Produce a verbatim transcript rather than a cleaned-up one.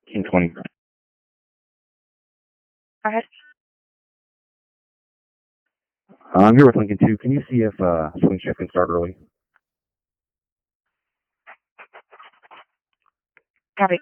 King twenty. Go ahead. I'm here with Lincoln two. Can you see if uh, swing shift can start early? Copy.